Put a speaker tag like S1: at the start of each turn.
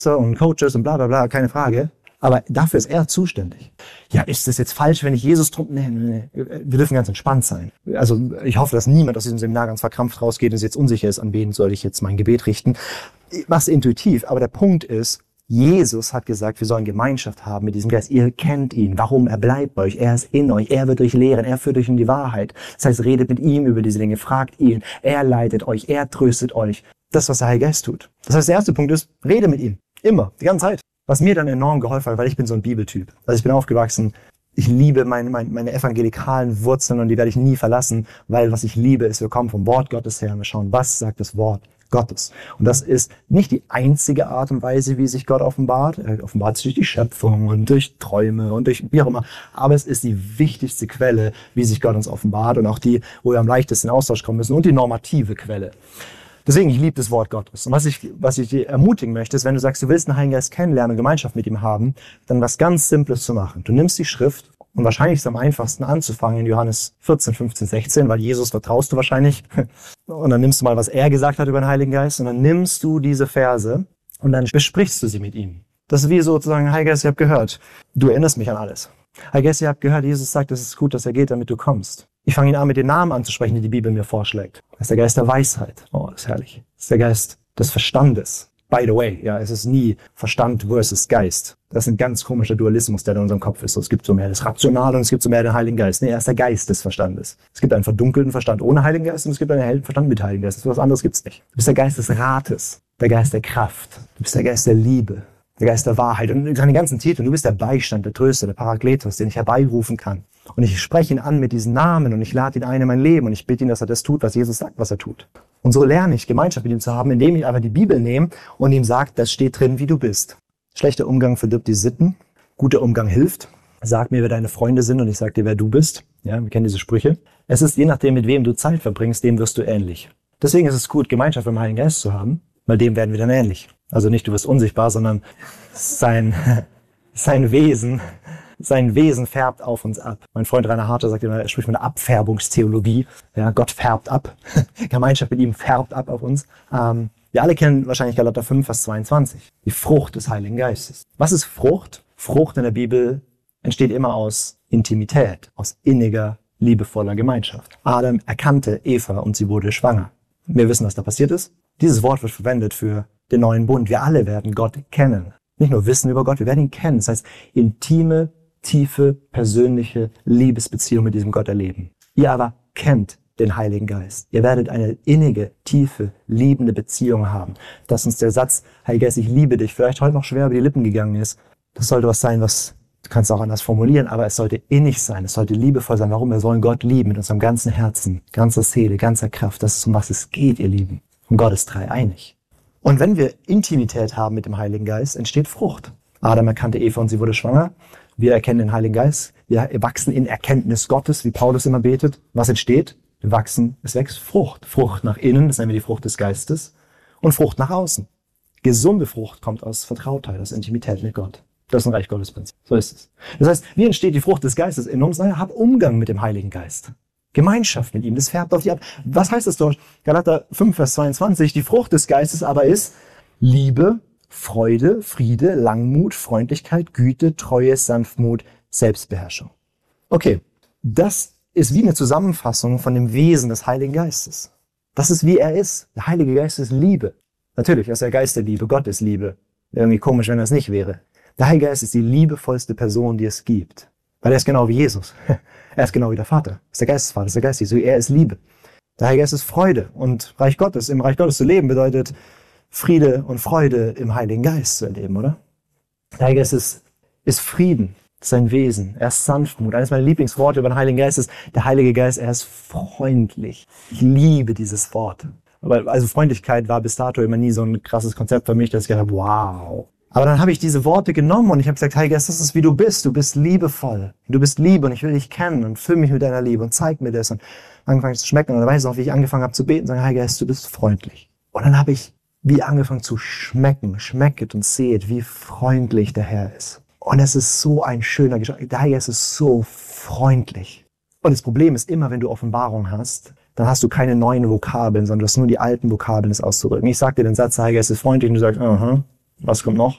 S1: und Coaches und bla bla bla, keine Frage. Aber dafür ist er zuständig. Ja, ist das jetzt falsch, wenn ich Jesus drum... Nee. Wir dürfen ganz entspannt sein. Also ich hoffe, dass niemand aus diesem Seminar ganz verkrampft rausgeht und jetzt unsicher ist, an wen soll ich jetzt mein Gebet richten. Ich mach's intuitiv, aber der Punkt ist, Jesus hat gesagt, wir sollen Gemeinschaft haben mit diesem Geist. Ihr kennt ihn. Warum? Er bleibt bei euch. Er ist in euch. Er wird euch lehren. Er führt euch in die Wahrheit. Das heißt, redet mit ihm über diese Dinge. Fragt ihn. Er leitet euch. Er tröstet euch. Das, was der Heilige Geist tut. Das heißt, der erste Punkt ist, rede mit ihm. Immer. Die ganze Zeit. Was mir dann enorm geholfen hat, weil ich bin so ein Bibeltyp. Also ich bin aufgewachsen. Ich liebe meine evangelikalen Wurzeln und die werde ich nie verlassen, weil was ich liebe ist, wir kommen vom Wort Gottes her und wir schauen, was sagt das Wort Gottes. Und das ist nicht die einzige Art und Weise, wie sich Gott offenbart. Er offenbart sich durch die Schöpfung und durch Träume und durch wie auch immer. Aber es ist die wichtigste Quelle, wie sich Gott uns offenbart und auch die, wo wir am leichtesten in Austausch kommen müssen und die normative Quelle. Deswegen, ich liebe das Wort Gottes. Und was ich dir ermutigen möchte, ist, wenn du sagst, du willst den Heiligen Geist kennenlernen und Gemeinschaft mit ihm haben, dann was ganz Simples zu machen. Du nimmst die Schrift und wahrscheinlich ist es am einfachsten anzufangen in Johannes 14, 15, 16, weil Jesus vertraust du wahrscheinlich. Und dann nimmst du mal, was er gesagt hat über den Heiligen Geist und dann nimmst du diese Verse und dann besprichst du sie mit ihm. Das ist wie sozusagen, Heiliger Geist, ihr habt gehört, du erinnerst mich an alles. Heiliger Geist, ihr habt gehört, Jesus sagt, es ist gut, dass er geht, damit du kommst. Ich fange ihn an, mit den Namen anzusprechen, die die Bibel mir vorschlägt. Das ist der Geist der Weisheit. Oh, das ist herrlich. Das ist der Geist des Verstandes. By the way, ja, es ist nie Verstand versus Geist. Das ist ein ganz komischer Dualismus, der in unserem Kopf ist. So, es gibt so mehr das Rationale und es gibt so mehr den Heiligen Geist. Nee, er ist der Geist des Verstandes. Es gibt einen verdunkelten Verstand ohne Heiligen Geist und es gibt einen hellen Verstand mit Heiligen Geist. Was anderes gibt's nicht. Du bist der Geist des Rates, der Geist der Kraft. Du bist der Geist der Liebe, der Geist der Wahrheit. Und seine ganzen Titel. Du bist der Beistand, der Tröster, der Parakletos, den ich herbeirufen kann. Und ich spreche ihn an mit diesen Namen und ich lade ihn ein in mein Leben und ich bitte ihn, dass er das tut, was Jesus sagt, was er tut. Und so lerne ich, Gemeinschaft mit ihm zu haben, indem ich einfach die Bibel nehme und ihm sage, das steht drin, wie du bist. Schlechter Umgang verdirbt die Sitten, guter Umgang hilft. Sag mir, wer deine Freunde sind und ich sag dir, wer du bist. Ja, wir kennen diese Sprüche. Es ist je nachdem, mit wem du Zeit verbringst, dem wirst du ähnlich. Deswegen ist es gut, Gemeinschaft mit dem Heiligen Geist zu haben, weil dem werden wir dann ähnlich. Also nicht, du wirst unsichtbar, sondern sein Wesen färbt auf uns ab. Mein Freund Rainer Harter sagt immer, er spricht von der Abfärbungstheologie. Ja, Gott färbt ab. Gemeinschaft mit ihm färbt ab auf uns. Wir alle kennen wahrscheinlich Galater 5, Vers 22. Die Frucht des Heiligen Geistes. Was ist Frucht? Frucht in der Bibel entsteht immer aus Intimität, aus inniger, liebevoller Gemeinschaft. Adam erkannte Eva und sie wurde schwanger. Wir wissen, was da passiert ist. Dieses Wort wird verwendet für den neuen Bund. Wir alle werden Gott kennen. Nicht nur wissen über Gott, wir werden ihn kennen. Das heißt, intime, tiefe, persönliche Liebesbeziehung mit diesem Gott erleben. Ihr aber kennt den Heiligen Geist. Ihr werdet eine innige, tiefe, liebende Beziehung haben. Dass uns der Satz, Heiliger Geist, ich liebe dich, vielleicht heute noch schwer über die Lippen gegangen ist. Das sollte was sein, was, du kannst auch anders formulieren, aber es sollte innig sein, es sollte liebevoll sein. Warum? Wir sollen Gott lieben mit unserem ganzen Herzen, ganzer Seele, ganzer Kraft. Das ist, um was es geht, ihr Lieben. Und Gott ist dreieinig. Und wenn wir Intimität haben mit dem Heiligen Geist, entsteht Frucht. Adam erkannte Eva und sie wurde schwanger. Wir erkennen den Heiligen Geist. Wir wachsen in Erkenntnis Gottes, wie Paulus immer betet. Was entsteht? Wir wachsen, es wächst Frucht. Frucht nach innen, das nennen wir die Frucht des Geistes. Und Frucht nach außen. Gesunde Frucht kommt aus Vertrautheit, aus Intimität mit Gott. Das ist ein Reich Gottes Prinzip. So ist es. Das heißt, wie entsteht die Frucht des Geistes in uns? Naja, hab Umgang mit dem Heiligen Geist. Gemeinschaft mit ihm, das färbt auf dich ab. Was heißt das dort? Galater 5, Vers 22. Die Frucht des Geistes aber ist Liebe, Freude, Friede, Langmut, Freundlichkeit, Güte, Treue, Sanftmut, Selbstbeherrschung. Okay, das ist wie eine Zusammenfassung von dem Wesen des Heiligen Geistes. Das ist, wie er ist. Der Heilige Geist ist Liebe. Natürlich, er ist der Geist der Liebe. Gott ist Liebe. Wäre irgendwie komisch, wenn das nicht wäre. Der Heilige Geist ist die liebevollste Person, die es gibt. Weil er ist genau wie Jesus. Er ist genau wie der Vater. Er ist der Geistesvater, er ist der Geist Jesu. Er ist Liebe. Der Heilige Geist ist Freude. Und Reich Gottes, im Reich Gottes zu leben, bedeutet Friede und Freude im Heiligen Geist zu erleben, oder? Der Heilige Geist ist Frieden, sein Wesen. Er ist Sanftmut. Eines meiner Lieblingsworte über den Heiligen Geist ist, der Heilige Geist, er ist freundlich. Ich liebe dieses Wort. Also Freundlichkeit war bis dato immer nie so ein krasses Konzept für mich, dass ich gedacht habe, wow. Aber dann habe ich diese Worte genommen und ich habe gesagt, Heiliger Geist, das ist wie du bist. Du bist liebevoll. Du bist Liebe und ich will dich kennen und füll mich mit deiner Liebe und zeig mir das. Und angefangen zu schmecken. Und dann weiß ich noch, wie ich angefangen habe zu beten und sagen, Heiliger Geist, du bist freundlich. Und dann habe ich wie angefangen zu schmecken. Schmecket und seht, wie freundlich der Herr ist. Und es ist so ein schöner Geschmack. Der Heilige Geist ist so freundlich. Und das Problem ist immer, wenn du Offenbarung hast, dann hast du keine neuen Vokabeln, sondern du hast nur die alten Vokabeln, das auszudrücken. Ich sag dir den Satz, der Heilige Geist ist freundlich und du sagst, aha. Was kommt noch?